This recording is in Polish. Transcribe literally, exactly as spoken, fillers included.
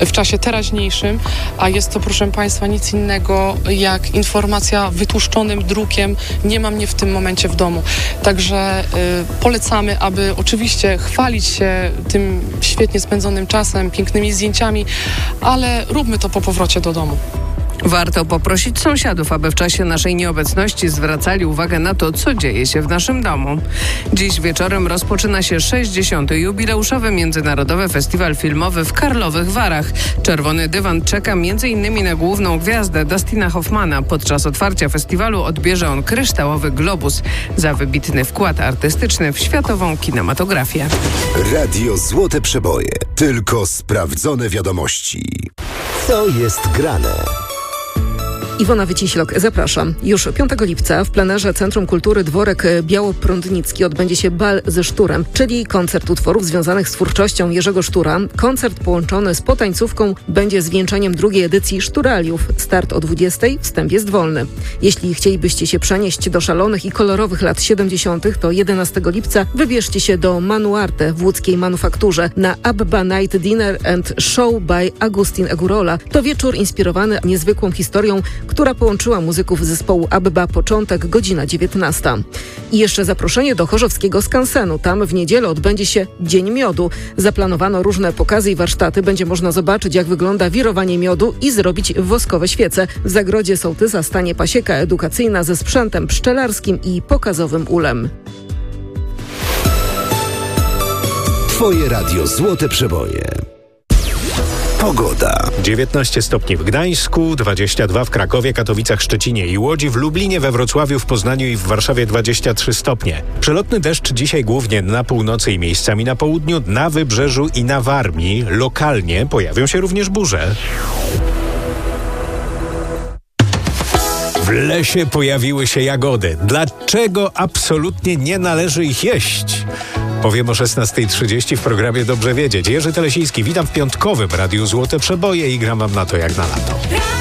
w czasie teraźniejszym, a jest to, proszę Państwa, nic innego jak informacja wytłuszczonym drukiem: nie ma mnie w tym momencie w domu. Także y, polecamy, aby oczywiście chwalić się tym świetnie spędzonym czasem, pięknymi zdjęciami, ale róbmy to po powrocie do domu. Warto poprosić sąsiadów, aby w czasie naszej nieobecności zwracali uwagę na to, co dzieje się w naszym domu. Dziś wieczorem rozpoczyna się sześćdziesiąty jubileuszowy Międzynarodowy Festiwal Filmowy w Karlowych Warach. Czerwony dywan czeka między innymi na główną gwiazdę Dustina Hoffmana. Podczas otwarcia festiwalu odbierze on kryształowy globus za wybitny wkład artystyczny w światową kinematografię. Radio Złote Przeboje. Tylko sprawdzone wiadomości. Co jest grane? Iwona Wyciślok, zapraszam. Już piątego lipca w plenerze Centrum Kultury Dworek Białoprądnicki odbędzie się Bal ze Szturem, czyli koncert utworów związanych z twórczością Jerzego Sztura. Koncert połączony z potańcówką będzie zwieńczeniem drugiej edycji Szturaliów. Start o dwudziestej, wstęp jest wolny. Jeśli chcielibyście się przenieść do szalonych i kolorowych lat siedemdziesiątych, to jedenastego lipca wybierzcie się do Manuarte w łódzkiej manufakturze na Abba Night Dinner and Show by Agustin Egurola. To wieczór inspirowany niezwykłą historią, która połączyła muzyków zespołu Abba. Początek, godzina dziewiętnasta. I jeszcze zaproszenie do chorzowskiego skansenu. Tam w niedzielę odbędzie się Dzień Miodu. Zaplanowano różne pokazy i warsztaty. Będzie można zobaczyć, jak wygląda wirowanie miodu i zrobić woskowe świece. W zagrodzie sołtysa stanie pasieka edukacyjna ze sprzętem pszczelarskim i pokazowym ulem. Twoje radio Złote Przeboje. Pogoda. dziewiętnaście stopni w Gdańsku, dwadzieścia dwa w Krakowie, Katowicach, Szczecinie i Łodzi, w Lublinie, we Wrocławiu, w Poznaniu i w Warszawie dwadzieścia trzy stopnie. Przelotny deszcz dzisiaj głównie na północy i miejscami na południu, na Wybrzeżu i na Warmii. Lokalnie pojawią się również burze. W lesie pojawiły się jagody. Dlaczego absolutnie nie należy ich jeść? Powiem o szesnasta trzydzieści w programie Dobrze Wiedzieć. Jerzy Telesiński, witam w piątkowym Radiu Złote Przeboje i gram wam na to jak na lato.